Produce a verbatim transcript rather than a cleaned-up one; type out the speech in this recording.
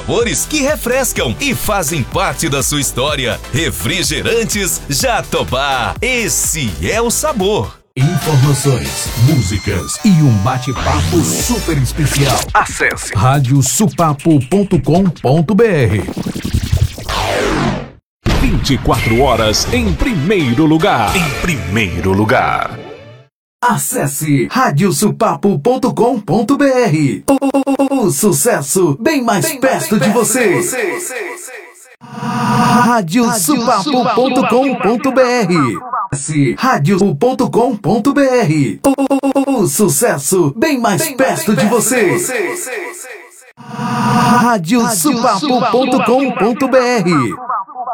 sabores que refrescam e fazem parte da sua história. Refrigerantes Jatobá. Esse é o sabor. Informações, músicas e um bate-papo super especial. Acesse rádio supapo ponto com ponto br. vinte e quatro horas em primeiro lugar. Em primeiro lugar. Acesse rádio supapo ponto com ponto br. O, o sucesso bem mais bem perto, mais de, perto você. de você. rádio supapo ponto com ponto br. Acesse rádio ponto com ponto br. O, o sucesso bem mais bem perto, mais de, perto você. de você. rádio supapo ponto com ponto br.